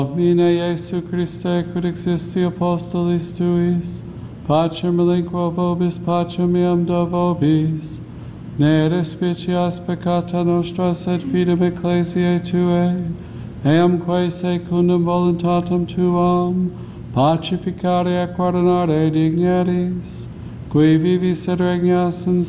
Mine Iesu Christe, quid existi apostolis tuis, pacem relinquo vobis, pacem meam do vobis, ne respicias peccata nostra, sed fidem ecclesiae Tuae, eam quae secundum voluntatem Tuam, pacificare et guardinare digneris, qui vivis et regnas in